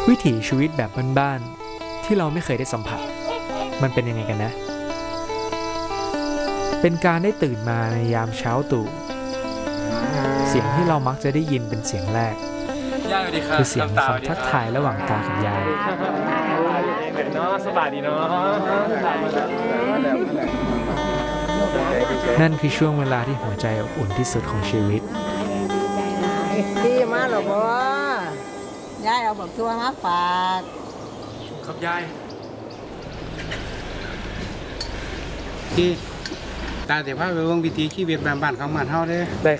วิถีชีวิตแบบบ้านๆที่เราไม่เคยได้สัมผัสมันเป็นยังไงกันนะเป็นการได้ตื่นมาในยามเช้าตู่เสียงที่เรามักจะได้ยินเป็นเสียงแรกคือเสียงคำทักทายระหว่างตากับยายนั่นคือช่วงเวลาที่หัวใจอบอุ่นที่สุดของชีวิตพี่มาหรอพ่ยายเอาบอกตัวมาฝากครับยายที่ตาแต่พาไปวงวิถีชีวิตบ้านๆของบ้านเฮาเด้